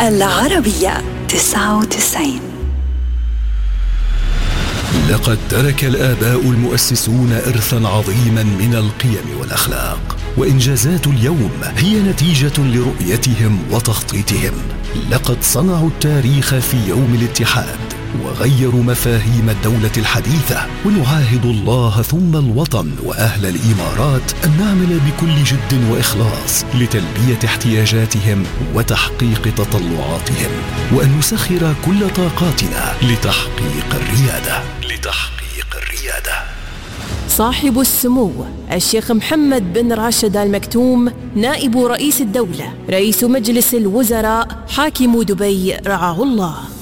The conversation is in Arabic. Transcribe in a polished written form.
العربية 99. لقد ترك الآباء المؤسسون إرثاً عظيماً من القيم والأخلاق، وإنجازات اليوم هي نتيجة لرؤيتهم وتخطيطهم. لقد صنعوا التاريخ في يوم الاتحاد وغيروا مفاهيم الدولة الحديثة، ونعاهد الله ثم الوطن وأهل الإمارات أن نعمل بكل جد وإخلاص لتلبية احتياجاتهم وتحقيق تطلعاتهم، وأن نسخر كل طاقاتنا لتحقيق الريادة. صاحب السمو الشيخ محمد بن راشد آل مكتوم، نائب رئيس الدولة، رئيس مجلس الوزراء، حاكم دبي رعاه الله.